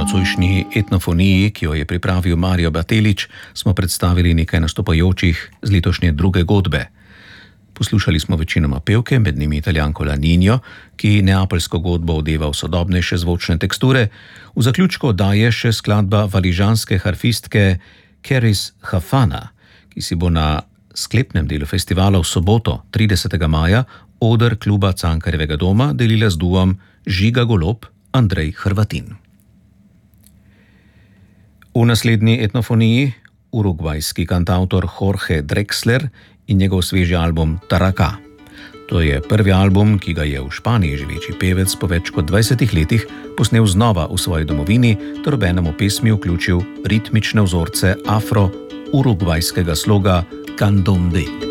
nocojšnji etnofoniji, ki jo je pripravil Mario Batelič, smo predstavili nekaj nastopajočih z letošnje druge godbe. Poslušali smo večinoma pevke, med njimi Italijanko La Niño, ki neapeljsko godbo odeva v sodobnejše zvočne teksture. V zaključku oddaje še skladba valižanske harfistke Keris Hafana, ki si bo na sklepnem delu festivala v soboto, 30. maja, oder kluba Cankarjevega doma delila z duom Žiga Golob, Andrej Hrvatin. V naslednji etnofoniji urugvajski kantautor Jorge Drexler in njegov sveži album Taraka. To je prvi album, ki ga je v Španiji živeči pevec po več kot 20 letih posnel znova v svoji domovini ter obenem v pesmi vključil ritmične vzorce afro-urugvajskega sloga candombe.